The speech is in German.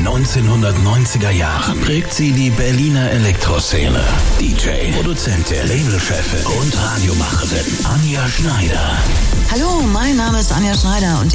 den 1990er Jahren prägt sie die Berliner Elektroszene. DJ, Produzentin, Labelchefin und Radiomacherin Anja Schneider. Hallo, mein Name ist Anja Schneider und